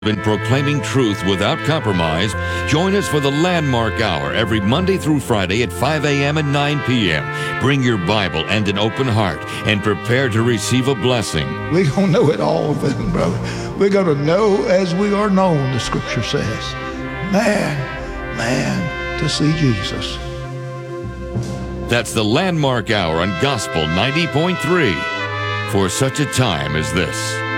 In proclaiming truth without compromise, join us for the Landmark Hour every Monday through Friday at 5 a.m. and 9 p.m. Bring your Bible and an open heart and prepare to receive a blessing. We don't know it all, brother. We're going to know as we are known, the Scripture says. Man, to see Jesus. That's the Landmark Hour on Gospel 90.3 for such a time as this.